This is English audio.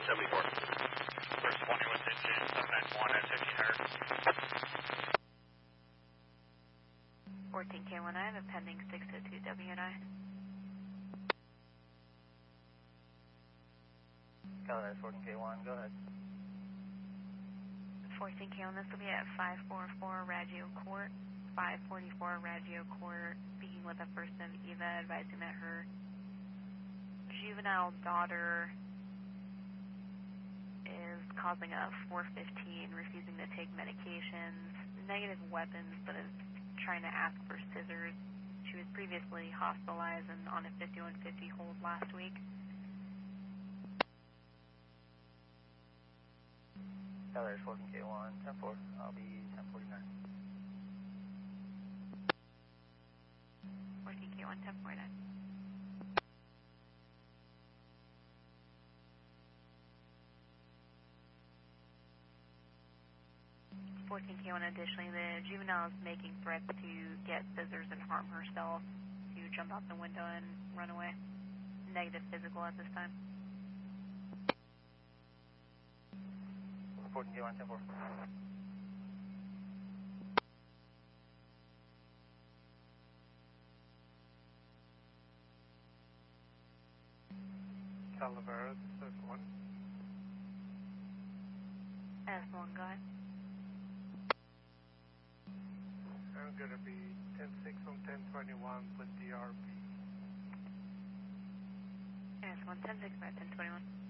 74. First 20 with engine 791 at 1500. 14K19, appending 602 WNI. California 14K1, go ahead. 14K1, this will be at 544 Raggio Court. 544 Raggio Court, speaking with a person, Eva, advising that her juvenile daughter is causing a 415, refusing to take medications, negative weapons, but is trying to ask for scissors. She was previously hospitalized and on a 5150 hold last week. California 14K1, 10-4, I'll be 1049. 14K1, 1049. 14K1, additionally, the juvenile is making threats to get scissors and harm herself, to jump out the window and run away. Negative physical at this time. 14K1, 10-4. Calavera, this is 1. S1, go ahead. I'm going to be 10-6 on 1021 with DRB. S1, 10-6 by 1021.